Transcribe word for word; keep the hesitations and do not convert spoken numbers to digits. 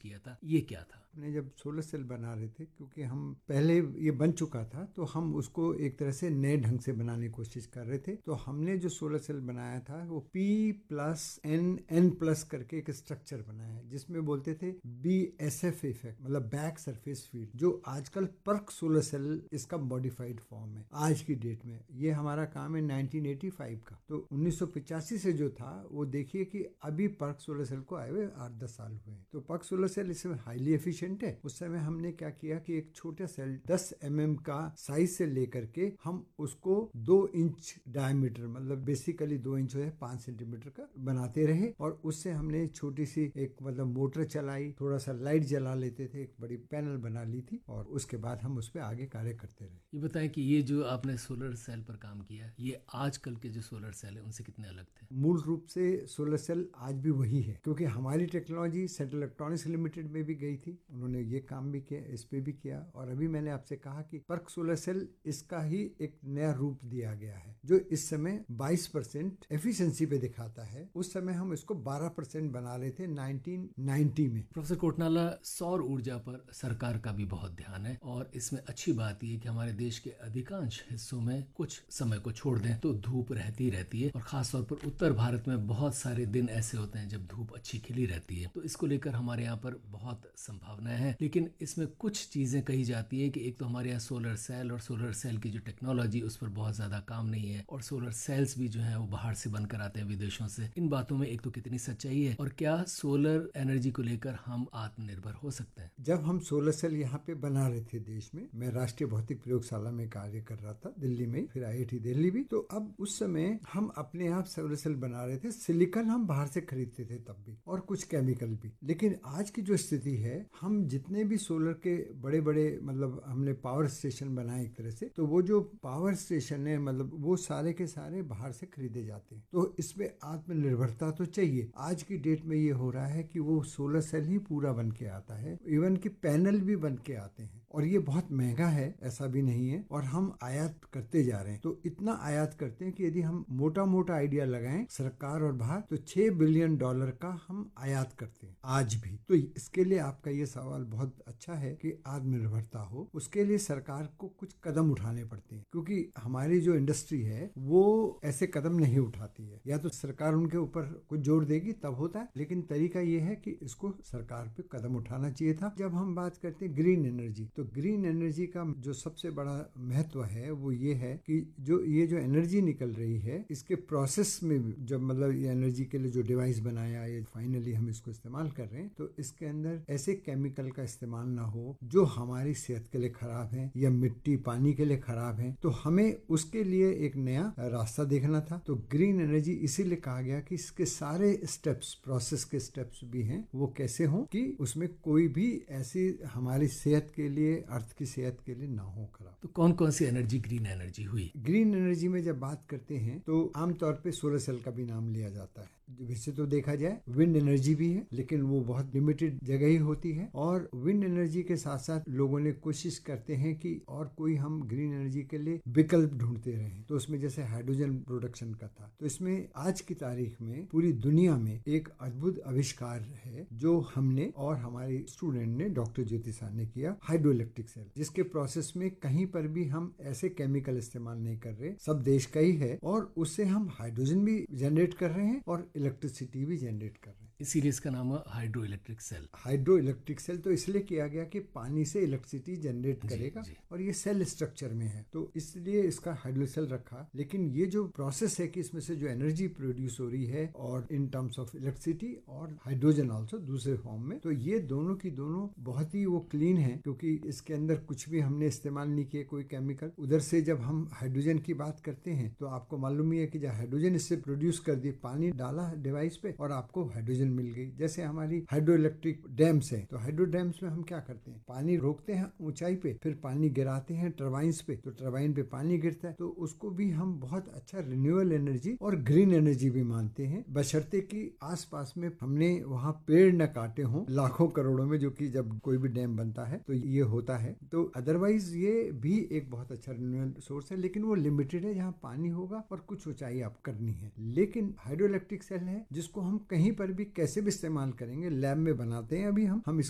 किया था, ये क्या था? हमने जब सोलर सेल बना रहे थे, क्योंकि हम पहले ये बन चुका था तो हम उसको एक तरह से नए ढंग से बनाने की कोशिश कर रहे थे। तो हमने जो सोलर सेल बनाया था वो P plus N N plus करके एक स्ट्रक्चर बनाया है, जिसमें बोलते थे बी एस एफ इफेक्ट, मतलब बैक सरफेस फील्ड, जो आजकल पर्क सोलर सेल इसका मॉडिफाइड फॉर्म है आज की डेट में। ये हमारा काम है नाइनटीन एटी फाइव का। तो उन्नीस सौ पचासी से जो था वो देखिए कि अभी पर्क सोलर सेल को आए हुए आठ दस साल हुए हैं। तो पर्क सोलर सेल इसमें हाईली एफिशिएंट है। उस समय हमने क्या किया कि एक छोटा सेल दस एम एम का साइज से लेकर के हम उसको दो इंच डायमीटर, मतलब बेसिकली दो इंच है पांच सेंटीमीटर का बनाते रहे, और उससे हमने छोटी सी एक मतलब मोटर चलाई, थोड़ा सा लाइट जला लेते थे, एक बड़ी पैनल बना ली थी, और उसके बाद हम उस पर आगे कार्य करते रहे। ये बताएं कि ये जो आपने सोलर सेल पर काम किया, ये आजकल के जो सोलर सेल है उनसे कितने अलग थे? मूल रूप से सोलर सेल आज भी वही है, क्योंकि हमारी टेक्नोलॉजी सेंट्रल इलेक्ट्रॉनिक्स लिमिटेड में भी गई थी, उन्होंने ये काम भी किया, इस पे भी किया, और अभी मैंने आपसे कहा कि पर्क सोलर सेल इसका ही एक नया रूप दिया गया है, जो इस समय बाईस परसेंट एफिशिएंसी पे दिखाता है। उस समय हम इसको बारह परसेंट बना रहे थे नाइनटीन नाइंटी में। प्रोफेसर कोटनाला, सौर ऊर्जा पर सरकार का भी बहुत ध्यान है, और इसमें अच्छी बात यह कि हमारे देश के अधिकांश हिस्सों में कुछ समय को छोड़ दें तो धूप रहती रहती है, और खासतौर पर उत्तर भारत में बहुत सारे दिन ऐसे होते हैं जब धूप अच्छी खिली रहती है। तो इसको लेकर हमारे यहाँ पर बहुत संभावनाएं हैं, लेकिन इसमें कुछ चीजें कही जाती है कि एक तो हमारे यहाँ सोलर सेल और सोलर सेल की जो टेक्नोलॉजी उस पर बहुत ज्यादा काम नहीं है, और सोलर सेल्स भी जो है वो बाहर से बनकर आते हैं विदेशों से। इन बातों में एक तो कितनी सच्चाई है, और क्या सोलर एनर्जी को लेकर हम आत्मनिर्भर हो सकते हैं? जब हम सोलर सेल यहाँ पे बना रहे थे देश में, मैं राष्ट्रीय भौतिक प्रयोगशाला में कार्य कर रहा था दिल्ली में, फिर आई आई टी दिल्ली भी। तो अब उस समय हम अपने आप सोलर सेल बना रहे थे, सिलिकॉन हम बाहर से खरीदते थे तब भी, और कुछ केमिकल भी। लेकिन आज की जो स्थिति है, हम जितने भी सोलर के बड़े बड़े मतलब हमने पावर स्टेशन बनाए एक तरह से, तो वो जो पावर स्टेशन है मतलब वो सारे के सारे बाहर से खरीदे जाते हैं। तो इसमें आत्मनिर्भरता तो चाहिए। आज की डेट में ये हो रहा है कि वो सोलर सेल ही पूरा बन के आता है, इवन कि पैनल भी बन के आते हैं, और ये बहुत महंगा है, ऐसा भी नहीं है, और हम आयात करते जा रहे हैं। तो इतना आयात करते हैं कि यदि हम मोटा मोटा आइडिया लगाएं सरकार और बाहर, तो छह बिलियन डॉलर का हम आयात करते हैं आज भी। तो इसके लिए आपका ये सवाल बहुत अच्छा है कि आत्मनिर्भरता हो, उसके लिए सरकार को कुछ कदम उठाने पड़ते हैं, क्योंकि हमारी जो इंडस्ट्री है वो ऐसे कदम नहीं उठाती है। या तो सरकार उनके ऊपर कुछ जोर देगी तब होता है, लेकिन तरीका ये है कि इसको सरकार पे कदम उठाना चाहिए था। जब हम बात करते हैं ग्रीन एनर्जी, तो ग्रीन एनर्जी का जो सबसे बड़ा महत्व है वो ये है कि जो ये जो एनर्जी निकल रही है, इसके प्रोसेस में जब मतलब ये एनर्जी के लिए जो डिवाइस बनाया, ये फाइनली हम इसको इस्तेमाल कर रहे हैं, तो इसके अंदर ऐसे केमिकल का इस्तेमाल ना हो जो हमारी सेहत के लिए खराब है या मिट्टी पानी के लिए खराब है। तो हमें उसके लिए एक नया रास्ता देखना था। तो ग्रीन एनर्जी इसीलिए कहा गया कि इसके सारे स्टेप्स, प्रोसेस के स्टेप्स भी हैं, वो कैसे हों कि उसमें कोई भी ऐसी हमारी सेहत के लिए, अर्थ की सेहत के लिए ना हो खराब। तो कौन कौन सी एनर्जी ग्रीन एनर्जी हुई? ग्रीन एनर्जी में जब बात करते हैं तो आमतौर पे सोलर सेल का भी नाम लिया जाता है। वैसे तो देखा जाए विंड एनर्जी भी है, लेकिन वो बहुत लिमिटेड जगह ही होती है, और विंड एनर्जी के साथ साथ लोगों ने कोशिश करते हैं कि और कोई हम ग्रीन एनर्जी के लिए विकल्प ढूंढते रहें। तो उसमें जैसे हाइड्रोजन प्रोडक्शन का था, तो इसमें आज की तारीख में पूरी दुनिया में एक अद्भुत आविष्कार है जो हमने और हमारे स्टूडेंट ने, डॉक्टर ज्योति सर ने किया, हाइड्रो इलेक्ट्रिक सेल, जिसके प्रोसेस में कहीं पर भी हम ऐसे केमिकल इस्तेमाल नहीं कर रहे, सब देश का ही है, और उससे हम हाइड्रोजन भी जनरेट कर रहे हैं और इलेक्ट्रिसिटी भी जनरेट कर रहे हैं। इसीलिए इसका नाम है hydro electric cell. Hydro electric cell तो इसलिए किया गया कि पानी से इलेक्ट्रिसिटी जनरेट करेगा, जी, जी। और ये सेल स्ट्रक्चर में है, तो इसलिए इसका हाइड्रो सेल रखा। लेकिन ये जो प्रोसेस है कि इसमें से जो एनर्जी प्रोड्यूस हो रही है, और इन टर्म्स ऑफ इलेक्ट्रिसिटी और हाइड्रोजन ऑल्सो दूसरे फॉर्म में, तो ये दोनों की दोनों बहुत ही वो क्लीन है, क्योंकि इसके अंदर कुछ भी हमने इस्तेमाल नहीं किया कोई केमिकल। उधर से जब हम हाइड्रोजन की बात करते हैं तो आपको मालूम ही है कि जब हाइड्रोजन इससे प्रोड्यूस कर दिए, पानी डाला डिवाइस पे और आपको हाइड्रोजन मिल गई। जैसे हमारी हाइड्रो इलेक्ट्रिक डैम्स है, तो हाइड्रो डैम्स में हम क्या करते हैं, पानी रोकते हैं ऊंचाई पे, फिर पानी गिराते हैं टरबाइंस पे, तो टरबाइन पे पानी गिरता है, तो उसको भी हम बहुत अच्छा रिन्यूएबल एनर्जी और ग्रीन एनर्जी भी मानते हैं, बशर्ते कि आसपास में हमने वहाँ पेड़ न काटे हों लाखों करोड़ों में, जो कि जब कोई भी डैम बनता है तो ये होता है। तो अदरवाइज ये भी एक बहुत अच्छा रिन्यूएबल सोर्स है, लेकिन वो लिमिटेड है, जहाँ पानी होगा और कुछ ऊंचाई आप करनी है। लेकिन हाइड्रो इलेक्ट्रिक सेल है जिसको हम कहीं पर भी कैसे भी इस्तेमाल करेंगे, लैब में बनाते हैं अभी हम हम